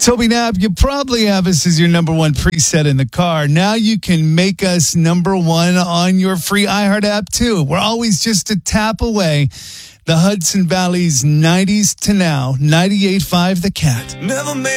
Toby Knapp, you probably have us as your number one preset in the car. Now you can make us number one on your free iHeart app, too. We're always just a tap away. The Hudson Valley's 90s to now, 98.5 The Cat. Never made